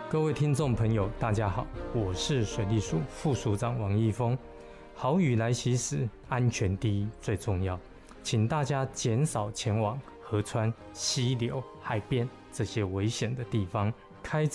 各位听众朋友，大家好，我是水利署副署长王义峰。豪雨来袭时，安全第一最重要，请大家减少前往河川、溪流、海边这些危险的地方。开